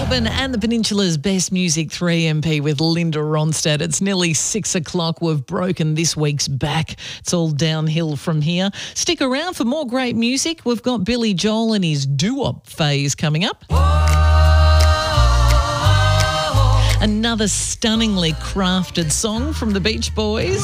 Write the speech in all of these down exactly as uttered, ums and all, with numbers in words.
Melbourne and the Peninsula's best music, three M P with Linda Ronstadt. It's nearly six o'clock. We've broken this week's back. It's all downhill from here. Stick around for more great music. We've got Billy Joel and his doo-wop phase coming up. Another stunningly crafted song from the Beach Boys.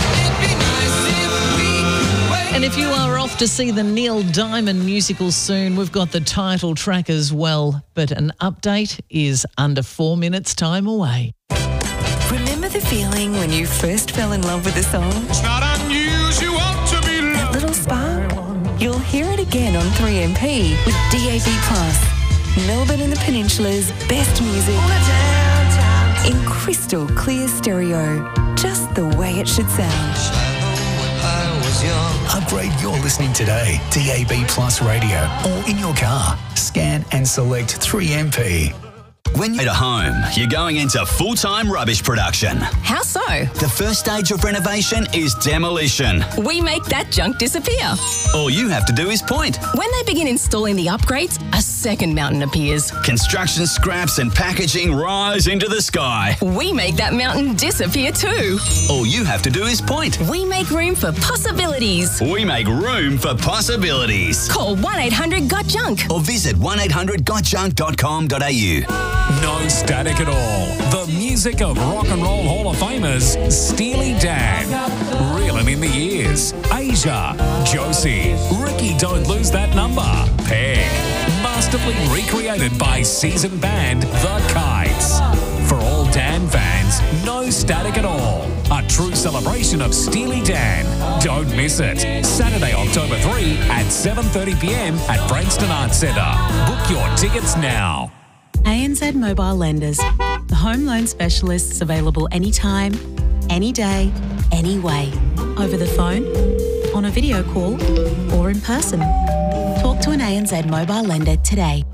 And if you are off to see the Neil Diamond musical soon, we've got the title track as well. But an update is under four minutes' time away. Remember the feeling when you first fell in love with a song? It's not unusual to be loved. That little spark? You'll hear it again on three M P with D A B plus. Melbourne and the Peninsula's best music in crystal clear stereo. Just the way it should sound. Upgrade your listening today. D A B Plus Radio or in your car. Scan and select three M P. When you're at home, you're going into full-time rubbish production. How so? The first stage of renovation is demolition. We make that junk disappear. All you have to do is point. When they begin installing the upgrades, a second mountain appears. Construction scraps and packaging rise into the sky. We make that mountain disappear too. All you have to do is point. We make room for possibilities. We make room for possibilities. Call one eight hundred got junk or visit one eight hundred got junk dot com dot a u. No static at all. The music of Rock and Roll Hall of Famers, Steely Dan, Reelin' in the Years, Asia, Josie, Ricky Don't Lose That Number, Peg, masterfully recreated by seasoned band The Kites. For all Dan fans, no static at all. A true celebration of Steely Dan. Don't miss it. Saturday, October third at seven thirty p m at Frankston Arts Centre. Book your tickets now. A N Z Mobile Lenders, the home loan specialists available anytime, any day, any way. Over the phone, on a video call, or in person. Talk to an A N Z Mobile Lender today.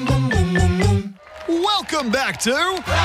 Welcome back to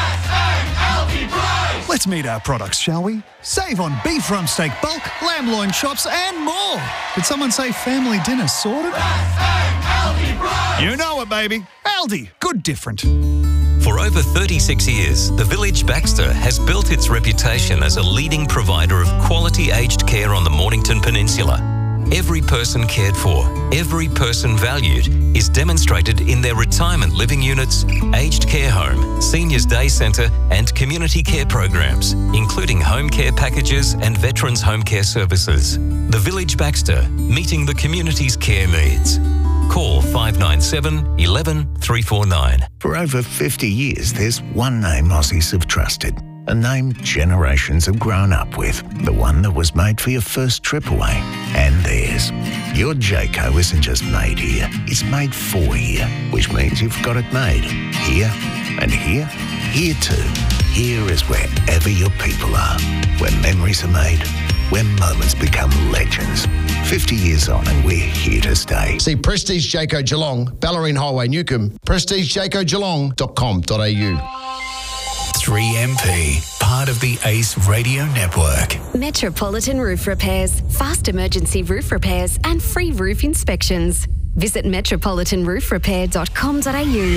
Let's meet our products, shall we? Save on beef rump steak bulk, lamb loin chops, and more. Did someone say family dinner sorted? You know it, baby. Aldi, good different. For over thirty-six years, the Village Baxter has built its reputation as a leading provider of quality aged care on the Mornington Peninsula. Every person cared for, every person valued is demonstrated in their retirement living units, aged care home, seniors day centre and community care programs, including home care packages and veterans home care services. The Village Baxter, meeting the community's care needs. Call five nine seven, one one, three four nine. For over fifty years, there's one name Aussies have trusted. A name generations have grown up with. The one that was made for your first trip away. And theirs. Your Jayco isn't just made here. It's made for here. Which means you've got it made. Here and here. Here too. Here is wherever your people are. Where memories are made. Where moments become legends. fifty years on and we're here to stay. See Prestige Jayco Geelong, Ballerine Highway, Newcombe, prestige jayco geelong dot com dot a u. three M P, part of the ACE Radio Network. Metropolitan Roof Repairs, fast emergency roof repairs and free roof inspections. Visit metropolitan roof repair dot com dot a u.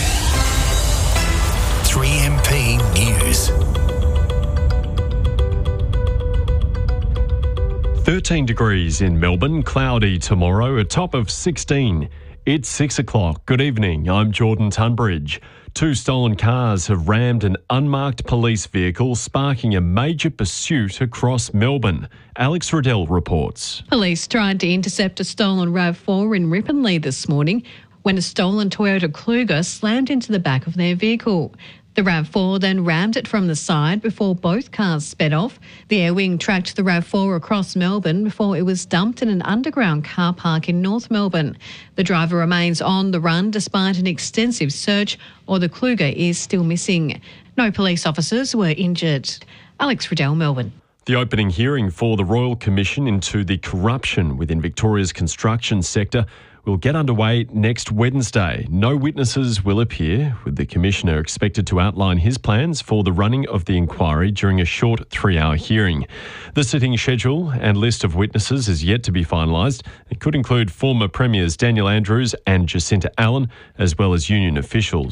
three M P News. thirteen degrees in Melbourne, cloudy tomorrow, a top of sixteen. It's six o'clock. Good evening, I'm Jordan Tunbridge. Two stolen cars have rammed an unmarked police vehicle, sparking a major pursuit across Melbourne. Alex Riddell reports. Police tried to intercept a stolen RAV four in Ripponlea this morning when a stolen Toyota Kluger slammed into the back of their vehicle. The RAV four then rammed it from the side before both cars sped off. The air wing tracked the RAV four across Melbourne before it was dumped in an underground car park in North Melbourne. The driver remains on the run despite an extensive search, or the Kluger is still missing. No police officers were injured. Alex Riddell, Melbourne. The opening hearing for the Royal Commission into the corruption within Victoria's construction sector will get underway next Wednesday. No witnesses will appear, with the Commissioner expected to outline his plans for the running of the inquiry during a short three-hour hearing. The sitting schedule and list of witnesses is yet to be finalised. It could include former Premiers Daniel Andrews and Jacinta Allen, as well as union officials.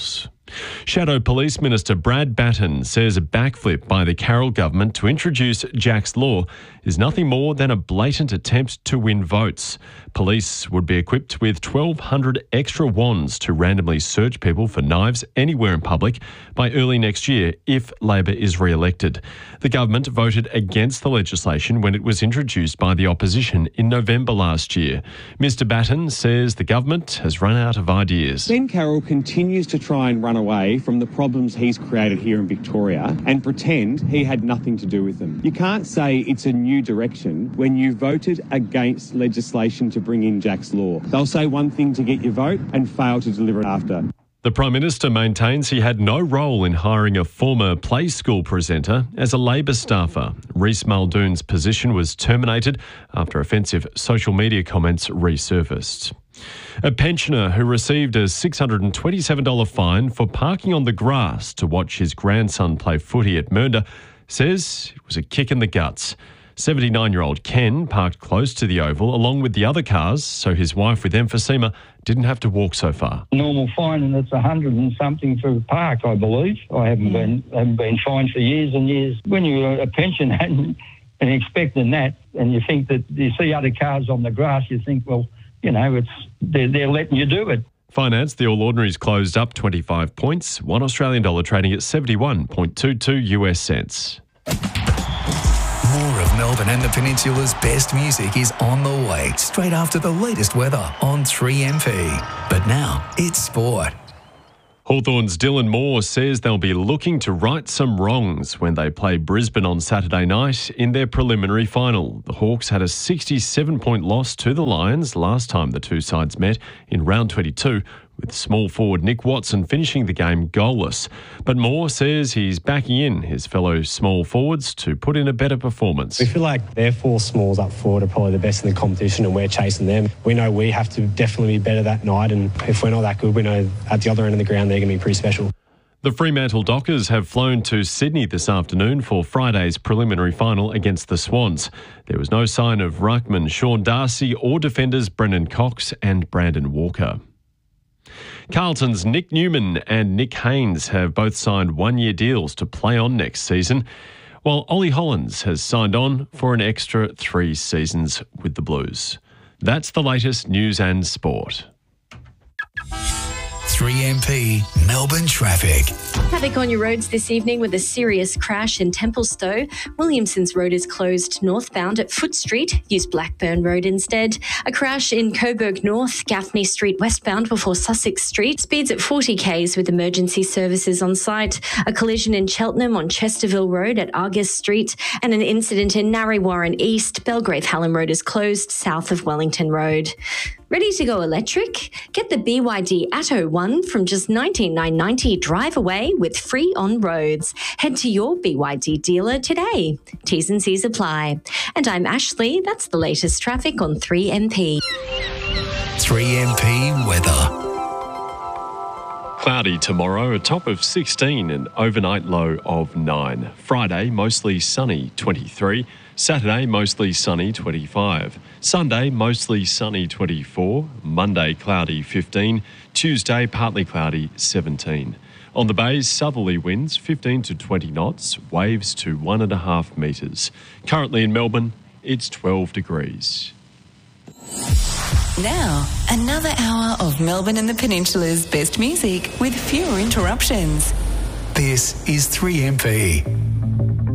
Shadow Police Minister Brad Batten says a backflip by the Carroll government to introduce Jack's Law is nothing more than a blatant attempt to win votes. Police would be equipped with twelve hundred extra wands to randomly search people for knives anywhere in public by early next year if Labor is re-elected. The government voted against the legislation when it was introduced by the opposition in November last year. Mister Batten says the government has run out of ideas. Ben Carroll continues to try and run away from the problems he's created here in Victoria and pretend he had nothing to do with them. You can't say it's a new direction when you voted against legislation to bring in Jack's Law. They'll say one thing to get your vote and fail to deliver it after. The Prime Minister maintains he had no role in hiring a former play school presenter as a Labor staffer. Reece Muldoon's position was terminated after offensive social media comments resurfaced. A pensioner who received a six hundred twenty-seven dollars fine for parking on the grass to watch his grandson play footy at Mernda says it was a kick in the guts. seventy-nine-year-old Ken parked close to the Oval along with the other cars, so his wife with emphysema didn't have to walk so far. Normal fine, and it's a hundred and something for the park, I believe. I haven't yeah. been haven't been fined for years and years. When you're a pensioner and, and expecting that, and you think that you see other cars on the grass, you think, well, you know, it's they're, they're letting you do it. Finance, the All Ordinaries closed up twenty-five points, one Australian dollar trading at seventy-one point two two US cents. More of Melbourne and the Peninsula's best music is on the way, straight after the latest weather on three M P. But now, it's sport. Hawthorn's Dylan Moore says they'll be looking to right some wrongs when they play Brisbane on Saturday night in their preliminary final. The Hawks had a sixty-seven point loss to the Lions last time the two sides met in round twenty-two, with small forward Nick Watson finishing the game goalless. But Moore says he's backing in his fellow small forwards to put in a better performance. We feel like their four smalls up forward are probably the best in the competition and we're chasing them. We know we have to definitely be better that night, and if we're not that good, we know at the other end of the ground they're going to be pretty special. The Fremantle Dockers have flown to Sydney this afternoon for Friday's preliminary final against the Swans. There was no sign of ruckman Sean Darcy or defenders Brendan Cox and Brandon Walker. Carlton's Nick Newman and Nick Haynes have both signed one-year deals to play on next season, while Ollie Hollands has signed on for an extra three seasons with the Blues. That's the latest news and sport. three M P Melbourne traffic. Traffic on your roads this evening with a serious crash in Templestowe. Williamson's Road is closed northbound at Foot Street. Use Blackburn Road instead. A crash in Coburg North, Gaffney Street westbound before Sussex Street. Speeds at forty kays with emergency services on site. A collision in Cheltenham on Chesterville Road at Argus Street. And an incident in Narre Warren East. Belgrave Hallam Road is closed south of Wellington Road. Ready to go electric? Get the B Y D Atto one from just nineteen thousand nine hundred ninety drive away with free on roads. Head to your B Y D dealer today. T's and C's apply. And I'm Ashley. That's the latest traffic on three M P. three M P weather. Cloudy tomorrow, a top of sixteen and overnight low of nine. Friday, mostly sunny, twenty-three. Saturday, mostly sunny, twenty-five. Sunday, mostly sunny, twenty-four. Monday, cloudy, fifteen. Tuesday, partly cloudy, seventeen. On the bays, southerly winds, fifteen to twenty knots, waves to one and a half metres. Currently in Melbourne, it's twelve degrees. Now, another hour of Melbourne and the Peninsula's best music with fewer interruptions. This is three M P.